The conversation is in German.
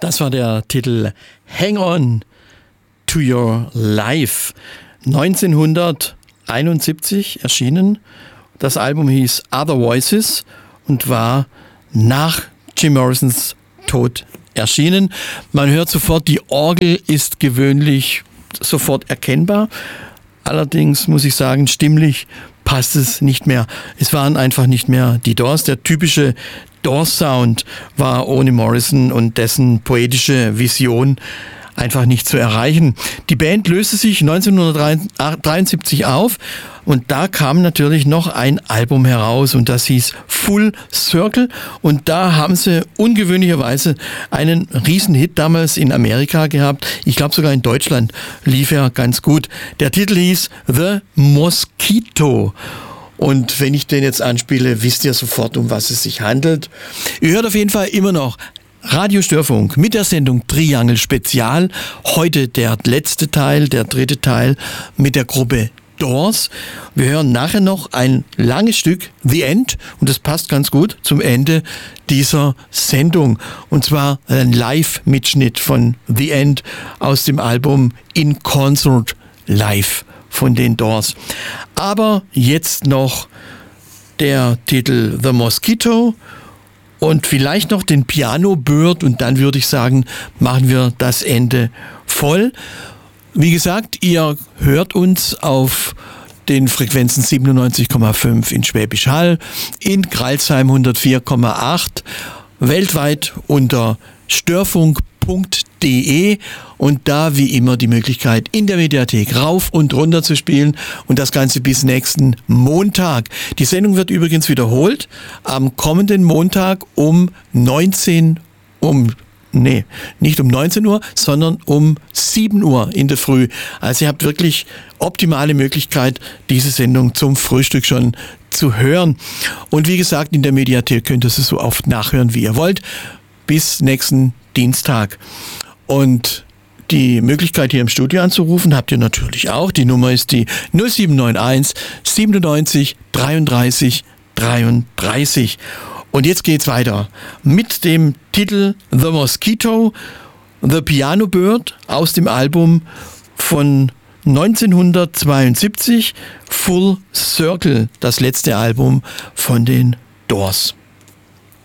Das war der Titel Hang On to Your Life, 1971 erschienen. Das Album hieß Other Voices und war nach Jim Morrisons Tod erschienen. Man hört sofort, die Orgel ist gewöhnlich sofort erkennbar. Allerdings muss ich sagen, stimmlich passt es nicht mehr. Es waren einfach nicht mehr die Doors. Der typische Doors-Sound war ohne Morrison und dessen poetische Vision einfach nicht zu erreichen. Die Band löste sich 1973 auf und da kam natürlich noch ein Album heraus und das hieß Full Circle und da haben sie ungewöhnlicherweise einen Riesenhit damals in Amerika gehabt. Ich glaube sogar in Deutschland lief er ganz gut. Der Titel hieß The Mosquito. Und wenn ich den jetzt anspiele, wisst ihr sofort, um was es sich handelt. Ihr hört auf jeden Fall immer noch Radio Störfunk mit der Sendung Triangel Spezial. Heute der letzte Teil, der dritte Teil mit der Gruppe Doors. Wir hören nachher noch ein langes Stück, The End, und das passt ganz gut zum Ende dieser Sendung. Und zwar ein Live-Mitschnitt von The End aus dem Album In Concert Live von den Doors. Aber jetzt noch der Titel The Mosquito und vielleicht noch den Piano Bird und dann würde ich sagen, machen wir das Ende voll. Wie gesagt, ihr hört uns auf den Frequenzen 97,5 in Schwäbisch Hall, in Crailsheim 104,8, weltweit unter störfunk.de und da wie immer die Möglichkeit in der Mediathek rauf und runter zu spielen und das Ganze bis nächsten Montag. Die Sendung wird übrigens wiederholt am kommenden Montag nicht um 19 Uhr, sondern um 7 Uhr in der Früh. Also ihr habt wirklich optimale Möglichkeit, diese Sendung zum Frühstück schon zu hören. Und wie gesagt, in der Mediathek könnt ihr sie so oft nachhören, wie ihr wollt. Bis nächsten Dienstag. Und die Möglichkeit, hier im Studio anzurufen, habt ihr natürlich auch. Die Nummer ist die 0791 97 33 33. Und jetzt geht's weiter mit dem Titel The Mosquito, The Piano Bird aus dem Album von 1972, Full Circle, das letzte Album von den Doors.